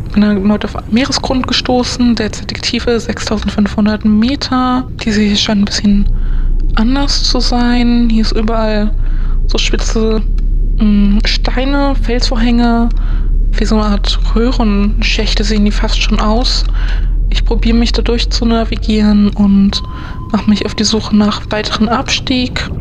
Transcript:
Bin dann erneut auf Meeresgrund gestoßen, derzeitige Tiefe 6500 Meter. Diese hier scheint ein bisschen anders zu sein. Hier ist überall so spitze Steine, Felsvorhänge, wie so eine Art Röhrenschächte sehen die fast schon aus. Ich probiere mich da durch zu navigieren und mache mich auf die Suche nach weiteren Abstieg.